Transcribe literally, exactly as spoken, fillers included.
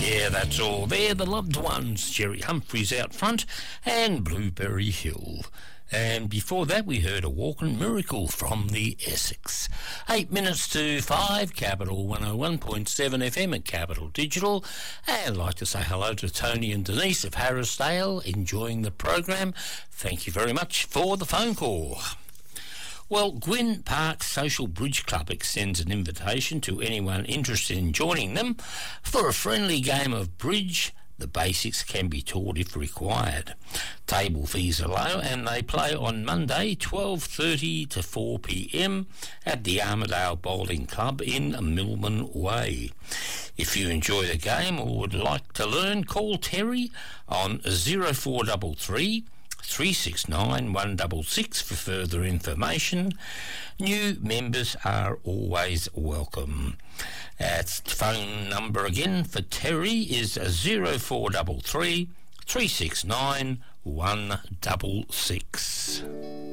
Yeah, that's all. They're the loved ones, Jerry Humphries out front and Blueberry Hill. And before that, we heard a Walking Miracle from the Essex. Eight minutes to five, Capital one oh one point seven F M at Capital Digital. And I'd like to say hello to Tony and Denise of Harrisdale, enjoying the program. Thank you very much for the phone call. Well, Gwyn Park Social Bridge Club extends an invitation to anyone interested in joining them for a friendly game of bridge. The basics can be taught if required. Table fees are low and they play on Monday twelve thirty to four p m at the Armadale Bowling Club in Millman Way. If you enjoy the game or would like to learn, call Terry on zero four three three, three six nine, one six six for further information. New members are always welcome. That's phone number again for Terry is zero four three three, three six nine, one six six.